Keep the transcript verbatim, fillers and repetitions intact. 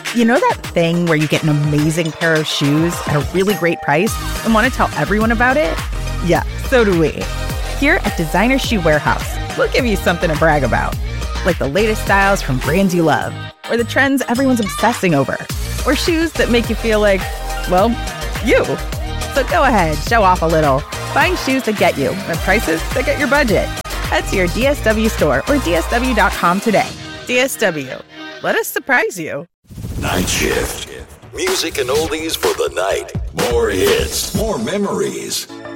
You know that thing where you get an amazing pair of shoes at a really great price and want to tell everyone about it? Yeah, so do we. Here at Designer Shoe Warehouse, we'll give you something to brag about, like the latest styles from brands you love, or the trends everyone's obsessing over, or shoes that make you feel like, well, you. So go ahead, show off a little. Find shoes that get you at prices that get your budget. Head to your D S W store or D S W dot com today. D S W. Let us surprise you. Night Shift. Music and oldies for the night. More hits, more memories.